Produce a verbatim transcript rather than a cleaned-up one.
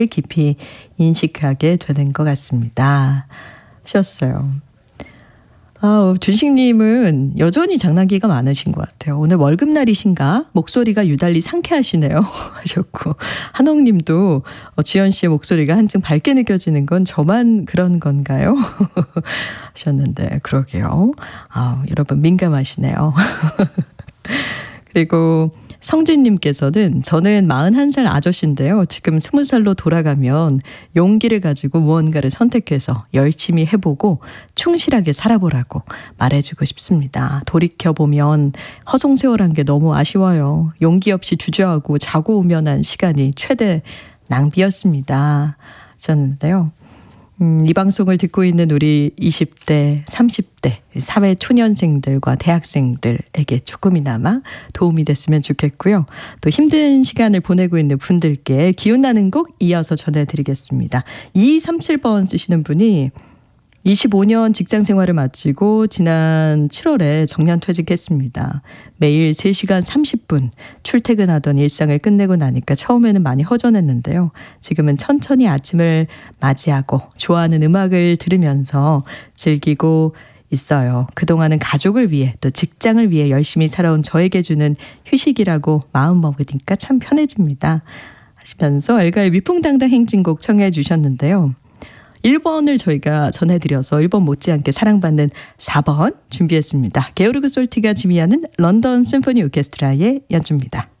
깊이 인식하게 되는 것 같습니다. 하셨어요. 아, 준식님은 여전히 장난기가 많으신 것 같아요. 오늘 월급날이신가? 목소리가 유달리 상쾌하시네요. 하셨고, 한옥님도 어, 주연 씨의 목소리가 한층 밝게 느껴지는 건 저만 그런 건가요? 하셨는데, 그러게요. 아, 여러분 민감하시네요. 그리고 성진님께서는 저는 마흔한 살 아저씨인데요. 지금 스무 살로 돌아가면 용기를 가지고 무언가를 선택해서 열심히 해보고 충실하게 살아보라고 말해주고 싶습니다. 돌이켜보면 허송세월한 게 너무 아쉬워요. 용기 없이 주저하고 자고 우면한 시간이 최대 낭비였습니다. 하셨는데요. 음, 이 방송을 듣고 있는 우리 이십 대, 삼십 대 사회 초년생들과 대학생들에게 조금이나마 도움이 됐으면 좋겠고요. 또 힘든 시간을 보내고 있는 분들께 기운나는 곡 이어서 전해드리겠습니다. 이이삼칠 번 쓰시는 분이 이십오 년 직장 생활을 마치고 지난 칠월에 정년퇴직했습니다. 매일 세 시간 삼십 분 출퇴근하던 일상을 끝내고 나니까 처음에는 많이 허전했는데요. 지금은 천천히 아침을 맞이하고 좋아하는 음악을 들으면서 즐기고 있어요. 그동안은 가족을 위해 또 직장을 위해 열심히 살아온 저에게 주는 휴식이라고 마음먹으니까 참 편해집니다. 하시면서 엘가의 위풍당당 행진곡 청해 주셨는데요. 일 번을 저희가 전해드려서 일 번 못지않게 사랑받는 사 번 준비했습니다. 게오르그 솔티가 지휘하는 런던 심포니 오케스트라의 연주입니다.